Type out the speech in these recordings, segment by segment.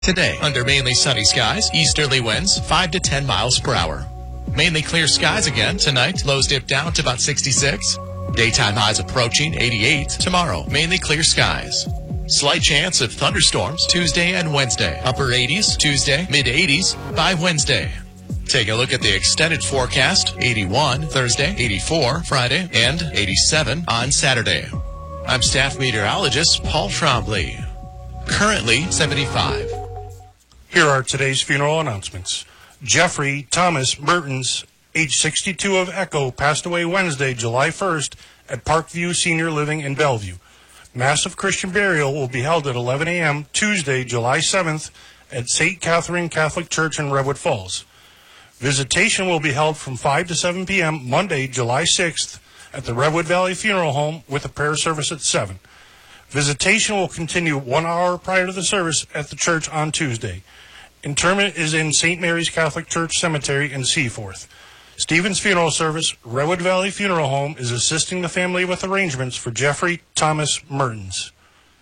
Today, under mainly sunny skies, easterly winds 5 to 10 miles per hour. Mainly clear skies again tonight. Lows dip down to about 66. Daytime highs approaching 88. Tomorrow, mainly clear skies. Slight chance of thunderstorms Tuesday and Wednesday. Upper 80s Tuesday, mid 80s by Wednesday. Take a look at the extended forecast. 81 Thursday, 84 Friday, and 87 on Saturday. I'm staff meteorologist Paul Trombley. Currently 75. Here are today's funeral announcements. Jeffrey Thomas Mertens, age 62 of Echo, passed away Wednesday, July 1st at Parkview Senior Living in Bellevue. Mass of Christian burial will be held at 11 a.m. Tuesday, July 7th at St. Catherine Catholic Church in Redwood Falls. Visitation will be held from 5 to 7 p.m. Monday, July 6th at the Redwood Valley Funeral Home with a prayer service at 7. Visitation will continue 1 hour prior to the service at the church on Tuesday. Interment is in St. Mary's Catholic Church Cemetery in Seaforth. Stephen's Funeral Service, Redwood Valley Funeral Home, is assisting the family with arrangements for Jeffrey Thomas Mertens.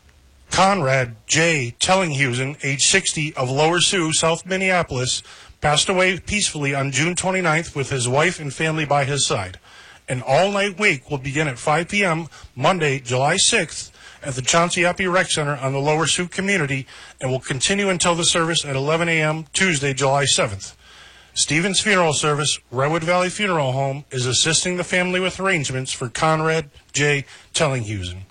Conrad J. Tellinghusen, age 60, of Lower Sioux, South Minneapolis, passed away peacefully on June 29th with his wife and family by his side. An all-night wake will begin at 5 p.m. Monday, July 6th, at the Chauncey Appy Rec Center on the Lower Sioux community and will continue until the service at 11 a.m. Tuesday, July 7th. Stephen's Funeral Service, Redwood Valley Funeral Home, is assisting the family with arrangements for Conrad J. Tellinghusen.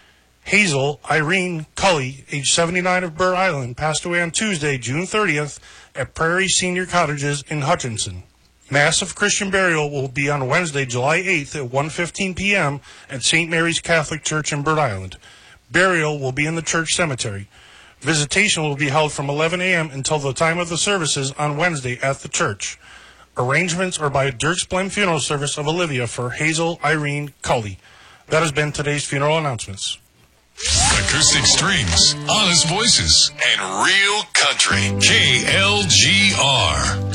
Hazel Irene Cully, age 79 of Burr Island, passed away on Tuesday, June 30th at Prairie Senior Cottages in Hutchinson. Mass of Christian burial will be on Wednesday, July 8th at 1:15 p.m. at St. Mary's Catholic Church in Burr Island. Burial will be in the church cemetery. Visitation will be held from 11 a.m. until the time of the services on Wednesday at the church. Arrangements are by Dirk's Blend Funeral Service of Olivia for Hazel Irene Cully. That has been today's funeral announcements. Acoustic strings, honest voices, and real country. KLGR.